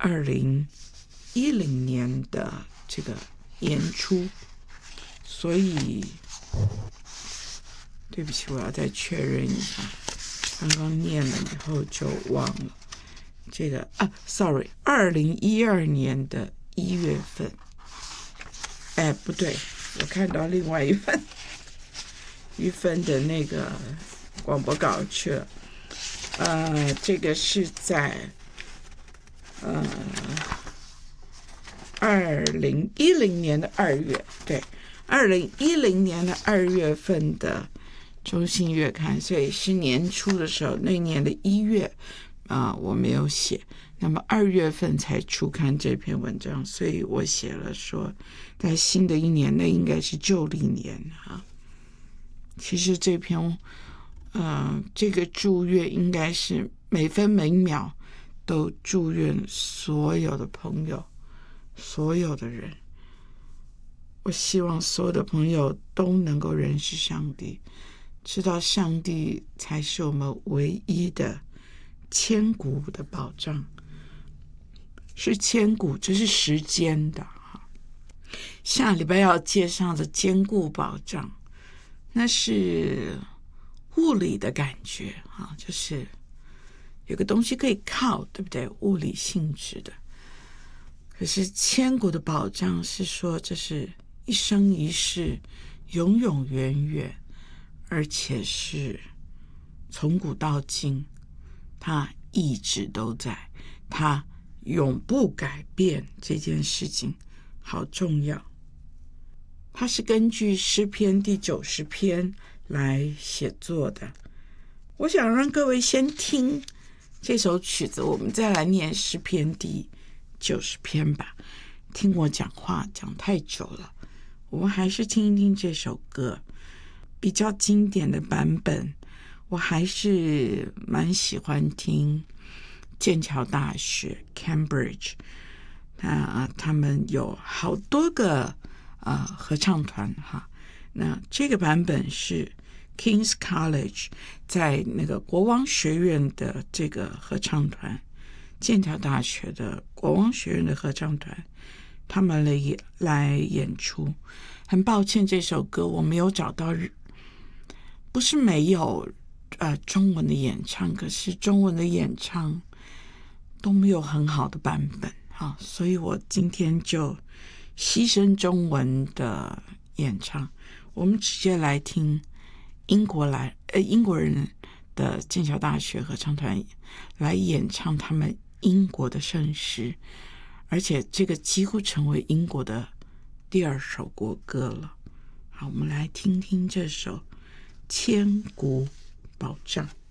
2010年的这个年初，所以对不起，我要再确认一下，刚刚念了以后就忘了这个2012年的1月份。不对，我看到另外一份的那个广播稿去了。这个是在2010年的2月，对，2010年的2月份的中信月刊，所以是年初的时候，那年的1月我没有写，那么2月份才出刊这篇文章，所以我写了说，在新的一年，那应该是旧历年哈。其实这篇这个祝愿应该是每分每秒都祝愿所有的朋友，所有的人。我希望所有的朋友都能够认识上帝，知道上帝才是我们唯一的千古的保障，是千古，这是时间的。下礼拜要介绍的坚固保障，那是物理的感觉就是有个东西可以靠，对不对？物理性质的。可是千古的保障是说，这是一生一世，永永远远，而且是从古到今，它一直都在，它永不改变，这件事情好重要。它是根据诗篇第90篇来写作的。我想让各位先听这首曲子，我们再来念诗篇第90篇吧。听我讲话讲太久了，我们还是听一听这首歌。比较经典的版本，我还是蛮喜欢听剑桥大学 Cambridge， 他们有好多个合唱团哈。那这个版本是 King's College 在那个国王学院的这个合唱团，剑桥大学的国王学院的合唱团，他们来演出。很抱歉，这首歌我没有找到，不是没有中文的演唱，可是中文的演唱都没有很好的版本所以我今天就牺牲中文的演唱，我们直接来听英国人的剑桥大学合唱团来演唱他们英国的圣诗，而且这个几乎成为英国的第2首国歌了。好，我们来听听这首千古保障。